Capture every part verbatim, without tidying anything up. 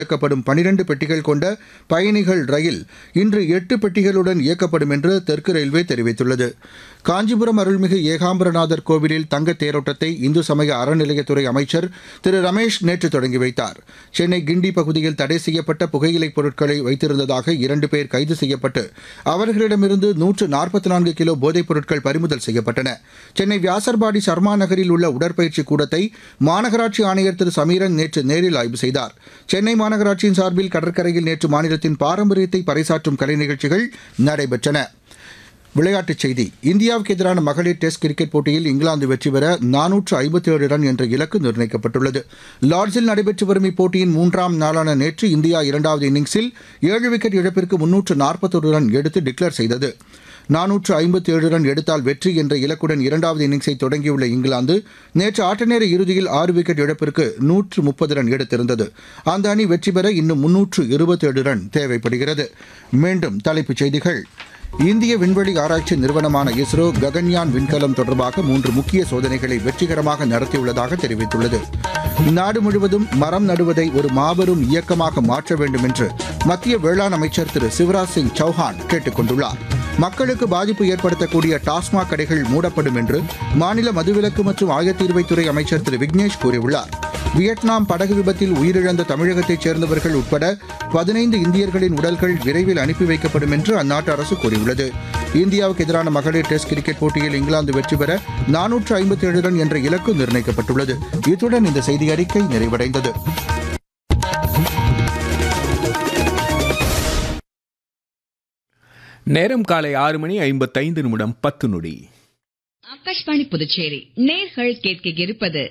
இயக்கப்படும் பனிரண்டு பெட்டிகள் கொண்ட பயணிகள் ரயில் இன்று எட்டு பெட்டிகளுடன் இயக்கப்படும் என்று தெற்கு ரயில்வே தெரிவித்துள்ளது. காஞ்சிபுரம் அருள்மிகு ஏகாம்பரநாதர் கோவிலில் தங்கத் தேரோட்டத்தை இந்து சமய அறநிலையத்துறை அமைச்சர் திரு ரமேஷ் நேற்று தொடங்கி வைத்தார். சென்னை கிண்டி பகுதியில் தடை செய்யப்பட்ட புகையிலைப் பொருட்களை வைத்திருந்ததாக இரண்டு பேர் கைது செய்யப்பட்டு அவர்களிடமிருந்து நூற்று நாற்பத்தி நான்கு கிலோ போதைப் பொருட்கள் பறிமுதல் செய்யப்பட்டன. சென்னை வியாசர்பாடி சர்மா நகரில் உள்ள உடற்பயிற்சி கூடத்தை மாநகராட்சி ஆணையர் திரு சமீரன் நேற்று நேரில் ஆய்வு செய்தார். சென்னை மாநகராட்சியின் சார்பில் கடற்கரையில் நேற்று மாநிலத்தின் பாரம்பரியத்தை பறைசாற்றும் கலை நிகழ்ச்சிகள் நடைபெற்றன. விளையாட்டுச் செய்தி. இந்தியாவுக்கு எதிரான மகளிர் டெஸ்ட் கிரிக்கெட் போட்டியில் இங்கிலாந்து வெற்றி பெற நானூற்று ஐம்பத்தி ஏழு ரன் என்ற இலக்கு நிர்ணயிக்கப்பட்டுள்ளது. லார்ட்ஸில் நடைபெற்று வரும் இப்போட்டியின் மூன்றாம் நாளான நேற்று இந்தியா இரண்டாவது இன்னிங்ஸில் ஏழு விக்கெட் இழப்பிற்கு முன்னூற்று நாற்பத்தொரு ரன் எடுத்து டிக்ளேர் செய்தது. நானூற்று ஐம்பத்தி ஏழு ரன் எடுத்தால் வெற்றி என்ற இலக்குடன் இரண்டாவது இன்னிங்ஸை தொடங்கியுள்ள இங்கிலாந்து நேற்று ஆட்டநேர இறுதியில் ஆறு விக்கெட் இழப்பிற்கு நூற்று முப்பது ரன் எடுத்திருந்தது. அந்த அணி வெற்றி பெற இன்னும் முன்னூற்று இருபத்தேழு ரன் தேவைப்படுகிறது. மீண்டும் தலைப்புச் செய்திகள். இந்திய விண்வெளி ஆராய்ச்சி நிறுவனமான இஸ்ரோ ககன்யான் விண்கலம் தொடர்பாக மூன்று முக்கிய சோதனைகளை வெற்றிகரமாக நடத்தியுள்ளதாக தெரிவித்துள்ளது. நாடு முழுவதும் மரம் நடுவதை ஒரு மாபெரும் இயக்கமாக மாற்ற வேண்டும் என்று மத்திய வேளாண் அமைச்சர் திரு சிவராஜ் சிங் சௌஹான் கேட்டுக் கொண்டுள்ளார். மக்களுக்கு பாதிப்பு ஏற்படுத்தக்கூடிய டாஸ்மாக் கடைகள் மூடப்படும் என்று மாநில மதுவிலக்கு மற்றும் ஆயத்தீர்வைத்துறை அமைச்சர் திரு விக்னேஷ் கூறியுள்ளார். வியட்நாம் படகு விபத்தில் உயிரிழந்த தமிழகத்தைச் சேர்ந்தவர்கள் உட்பட பதினைந்து இந்தியர்களின் உடல்கள் விரைவில் அனுப்பி வைக்கப்படும் என்று அந்நாட்டு அரசு கூறியுள்ளது. இந்தியாவுக்கு எதிரான மகளிர் டெஸ்ட் கிரிக்கெட் போட்டியில் இங்கிலாந்து வெற்றி பெற நானூற்று ஐம்பத்தி ஏழு ரன் என்ற இலக்கு நிர்ணயிக்கப்பட்டுள்ளது. இத்துடன் இந்த செய்தி அறிக்கை நிறைவடைந்தது. நேரம் காலை ஆறு மணி ஐம்பத்தைந்து நிமிடம் பத்து நொடி. ஆகாஷ்வாணி புதுச்சேரி நேர்கள் கேட்க இருப்பது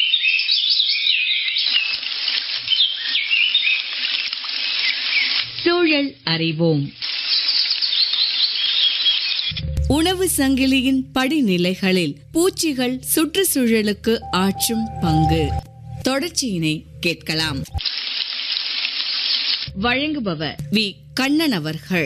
சூழல் அறிவோம். உணவு சங்கிலியின் படிநிலைகளில் பூச்சிகள் சுற்றுச்சூழலுக்கு ஆற்றும் பங்கு தொடர்ச்சியினை கேட்கலாம். வழங்குபவர் வி கண்ணன் அவர்கள்.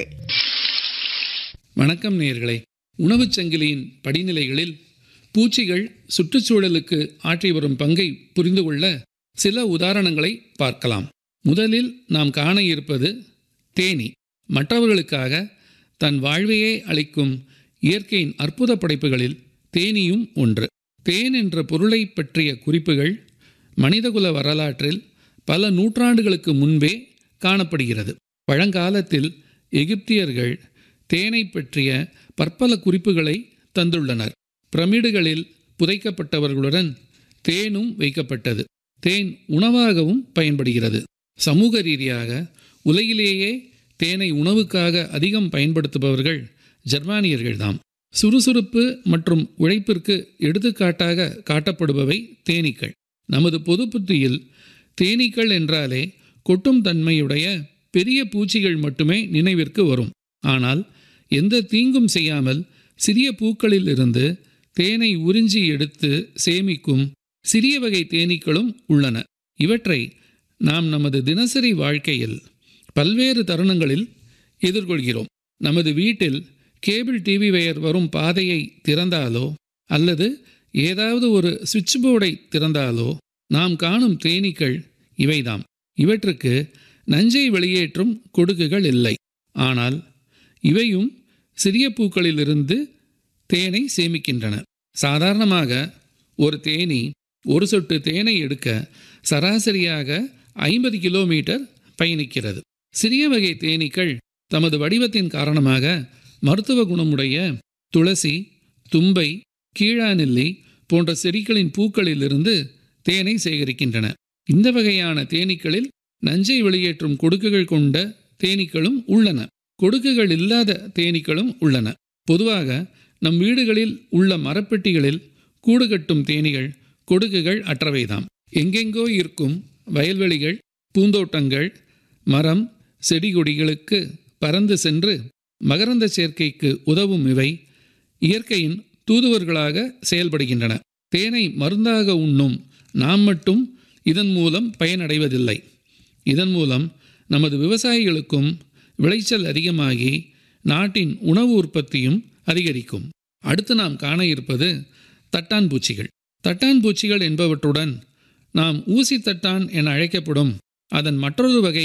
வணக்கம் நேயர்களே. உணவுச் சங்கிலியின் படிநிலைகளில் பூச்சிகள் சுற்றுச்சூழலுக்கு ஆற்றி வரும் பங்கை புரிந்து கொள்ள சில உதாரணங்களை பார்க்கலாம். முதலில் நாம் காண இருப்பது தேனீ. மற்றவர்களுக்காக தன் வாழ்வையே அளிக்கும் இயற்கையின் அற்புத படைப்புகளில் தேனீயும் ஒன்று. தேன் என்ற பொருளை பற்றிய குறிப்புகள் மனிதகுல வரலாற்றில் பல நூற்றாண்டுகளுக்கு முன்பே காணப்படுகிறது. பழங்காலத்தில் எகிப்தியர்கள் தேனை பற்றிய பற்பல குறிப்புகளை தந்துள்ளனர். பிரமிடுகளில் புதைக்கப்பட்டவர்களுடன் தேனும் வைக்கப்பட்டது. தேன் உணவாகவும் பயன்படுகிறது. சமூக ரீதியாக உலகிலேயே தேனை உணவுக்காக அதிகம் பயன்படுத்துபவர்கள் ஜெர்மானியர்கள்தாம். சுறுசுறுப்பு மற்றும் உழைப்பிற்கு எடுத்துக்காட்டாக காட்டப்படுபவை தேனீக்கள். நமது பொது புத்தியில் தேனீக்கள் என்றாலே கொட்டும் தன்மையுடைய பெரிய பூச்சிகள் மட்டுமே நினைவிற்கு வரும். ஆனால் எந்த தீங்கும் செய்யாமல் சிறிய பூக்களில் இருந்து தேனை உறிஞ்சி எடுத்து சேமிக்கும் சிறிய வகை தேனீக்களும் உள்ளன. இவற்றை நாம் நமது தினசரி வாழ்க்கையில் பல்வேறு தருணங்களில் எதிர்கொள்கிறோம். நமது வீட்டில் கேபிள் டிவி வயர் வரும் பாதையை திறந்தாலோ அல்லது ஏதாவது ஒரு சுவிட்ச் போர்டை திறந்தாலோ நாம் காணும் தேனீக்கள் இவைதாம். இவற்றுக்கு நஞ்சை வெளியேற்றும் கொடுக்குகள் இல்லை. ஆனால் இவையும் சிறிய பூக்களிலிருந்து தேனை சேமிக்கின்றன. சாதாரணமாக ஒரு தேனீ ஒரு சொட்டு தேனை எடுக்க சராசரியாக ஐம்பது கிலோமீட்டர் பயணிக்கிறது. சிறிய வகை தேனீக்கள் தமது வடிவத்தின் காரணமாக மருத்துவ குணமுடைய துளசி, தும்பை, கீழாநெல்லி போன்ற செடிகளின் பூக்களிலிருந்து தேனை சேகரிக்கின்றன. இந்த வகையான தேனீக்களில் நஞ்சை வெளியேற்றும் கொடுக்குகள் கொண்ட தேனீக்களும் உள்ளன. கொடுக்குகள் இல்லாத தேனீக்களும் உள்ளன. பொதுவாக நம் வீடுகளில் உள்ள மரப்பெட்டிகளில் கூடு கட்டும் தேனீகள் கொடுக்குகள் அற்றவைதாம். எங்கெங்கோ இருக்கும் வயல்வெளிகள், பூந்தோட்டங்கள், மரம், செடி கொடிகளுக்கு பறந்து சென்று மகரந்த சேர்க்கைக்கு உதவும் இவை இயற்கையின் தூதுவர்களாக செயல்படுகின்றன. தேனை மருந்தாக உண்ணும் நாம் மட்டும் இதன் மூலம் பயனடைவதில்லை. இதன் மூலம் நமது விவசாயிகளுக்கும் விளைச்சல் அதிகமாகி நாட்டின் உணவு உற்பத்தியும் அதிகரிக்கும். அடுத்து நாம் காண இருப்பது தட்டான் பூச்சிகள். தட்டான் பூச்சிகள் என்பவற்றுடன் நாம் ஊசி தட்டான் என அழைக்கப்படும் அதன் மற்றொரு வகை